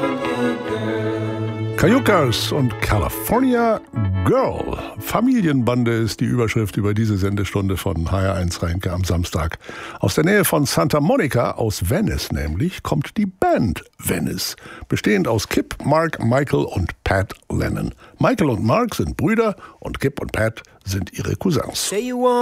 Cayucas und California Girl. Familienbande ist die Überschrift über diese Sendestunde von HR1 Rheinke am Samstag. Aus der Nähe von Santa Monica, aus Venice nämlich, kommt die Band Venice, bestehend aus Kip, Mark, Michael und Pat Lennon. Michael und Mark sind Brüder und Kip und Pat sind ihre Cousins. Say you want